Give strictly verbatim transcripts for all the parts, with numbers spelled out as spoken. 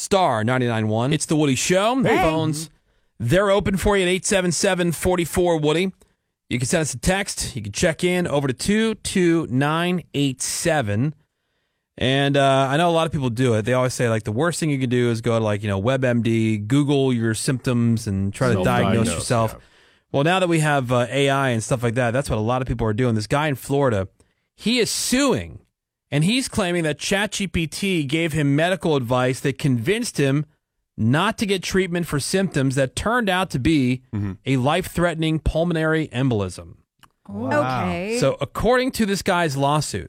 star ninety-nine point one. It's the Woody Show. Hey. Phones, they're open for you at eight seven seven, four four, Woody. You can send us a text. You can check in over to two two nine eight seven. And uh, I know a lot of people do it. They always say, like, the worst thing you can do is go to, like, you know, WebMD, Google your symptoms, and try to diagnose yourself. Yeah. Well, now that we have uh, A I and stuff like that, that's what a lot of people are doing. This guy in Florida, he is suing, and he's claiming that ChatGPT gave him medical advice that convinced him not to get treatment for symptoms that turned out to be mm-hmm. a life-threatening pulmonary embolism. Wow. Okay. So according to this guy's lawsuit,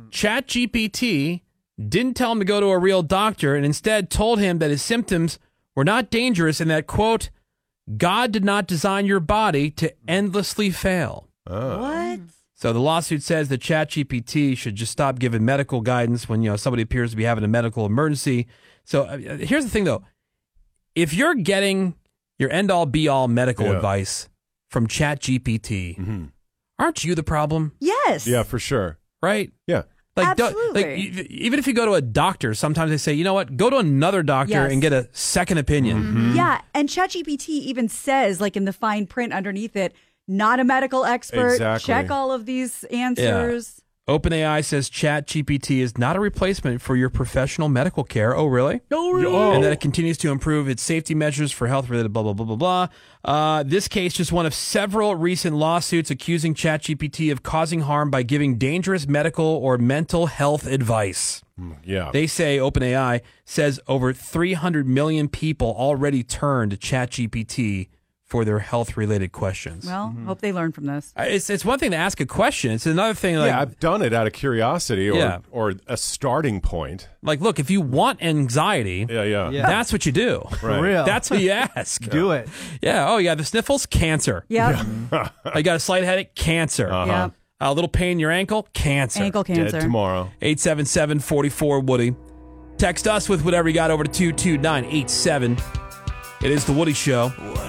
ChatGPT didn't tell him to go to a real doctor and instead told him that his symptoms were not dangerous and that, quote, God did not design your body to endlessly fail. Oh. What? So the lawsuit says that ChatGPT should just stop giving medical guidance when, you know, somebody appears to be having a medical emergency. So uh, here's the thing, though. If you're getting your end-all, be-all medical yeah. advice from ChatGPT, mm-hmm. aren't you the problem? Yes. Yeah, for sure. Right? Yeah. Like, Absolutely. like, even if you go to a doctor, sometimes they say, you know what, go to another doctor yes. and get a second opinion. Mm-hmm. Yeah, and ChatGPT even says, like in the fine print underneath it, not a medical expert. Exactly. Check all of these answers. Yeah. OpenAI says ChatGPT is not a replacement for your professional medical care. Oh, really? Oh, really? Oh. And that it continues to improve its safety measures for health-related blah, blah, blah, blah, blah. Uh, this case just one of several recent lawsuits accusing ChatGPT of causing harm by giving dangerous medical or mental health advice. Yeah. They say, OpenAI says over three hundred million people already turn to ChatGPT for their health-related questions. Well, mm-hmm. hope they learn from this. It's it's one thing to ask a question. It's another thing. Like, yeah, I've done it out of curiosity or yeah. or a starting point. Like, look, if you want anxiety, yeah, yeah, yeah. that's what you do. Right. For real. That's what you ask. Do it. Yeah. Oh, yeah. The sniffles, cancer. Yep. Yeah. You got a slight headache, cancer. Uh-huh. Yep. A little pain in your ankle, cancer. Ankle cancer. Dead tomorrow. eight seven seven, four four, Woody. Text us with whatever you got over to two two nine eight seven. It is The Woody Show.